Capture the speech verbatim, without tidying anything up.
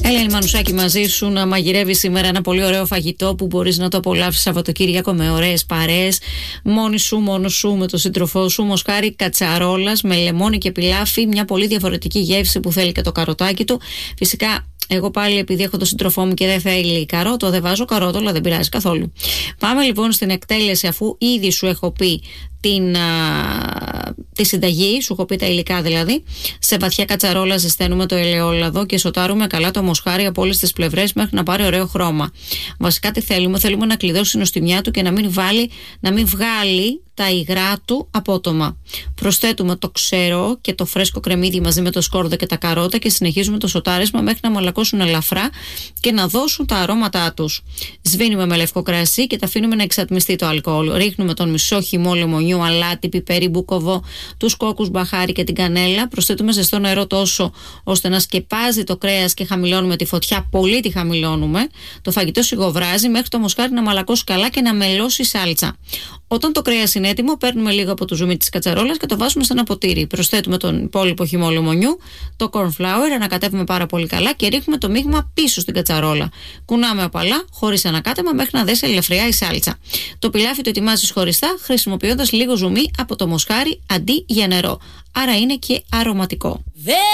Ελένη Μανουσάκη μαζί σου, να μαγειρεύει σήμερα ένα πολύ ωραίο φαγητό που μπορείς να το απολαύσεις Σαββατοκύριακο με ωραίες παρέες, μόνη σου, μόνος σου, με τον σύντροφό σου. Μοσχάρι κατσαρόλας με λεμόνι και πιλάφι, μια πολύ διαφορετική γεύση που θέλει και το καροτάκι του. Φυσικά, εγώ πάλι επειδή έχω τον σύντροφό μου και δεν θέλει καρότο, δεν βάζω καρότο, αλλά δεν πειράζει καθόλου. Πάμε λοιπόν στην εκτέλεση, αφού ήδη σου έχω πει την, α, τη συνταγή, σου έχω πει τα υλικά δηλαδή. Σε βαθιά κατσαρόλα ζεσταίνουμε το ελαιόλαδο και σοτάρουμε καλά το μοσχάρι από όλες τις πλευρές μέχρι να πάρει ωραίο χρώμα. Βασικά τι θέλουμε, θέλουμε να κλειδώσει την νοστιμιά του και να μην, βάλει, να μην βγάλει τα υγρά του απότομα. Προσθέτουμε το ξερό και το φρέσκο κρεμμύδι μαζί με το σκόρδο και τα καρότα και συνεχίζουμε το σοτάρισμα μέχρι να μαλακώσουν ελαφρά και να δώσουν τα αρώματά τους. Σβήνουμε με λευκό κρασί και τα αφήνουμε να εξατμιστεί το αλκοόλ. Ρίχνουμε τον μισό χυμό λεμονιού, αλάτι, πιπέρι, μπουκοβό, τους κόκκους, μπαχάρι και την κανέλα. Προσθέτουμε ζεστό νερό τόσο ώστε να σκεπάζει το κρέας και χαμηλώνουμε τη φωτιά. Πολύ τη χαμηλώνουμε. Το φαγητό σιγοβράζει μέχρι το μοσχάρι να μαλακώσει καλά και να μελώσει σάλτσα. Όταν το κρέας είναι έτοιμο, παίρνουμε λίγο από το ζουμί της κατσαρόλας και το βάζουμε σε ένα ποτήρι. Προσθέτουμε τον υπόλοιπο χυμό λεμονιού, το corn flour, ανακατεύουμε πάρα πολύ καλά και ρίχνουμε το μείγμα πίσω στην κατσαρόλα. Κουνάμε απαλά, χωρίς ανακάτεμα, μέχρι να δέσει ελαφριά η σάλτσα. Το πιλάφι το ετοιμάζεις χωριστά, χρησιμοποιώντας λίγο ζουμί από το μοσχάρι αντί για νερό. Άρα είναι και αρωματικό.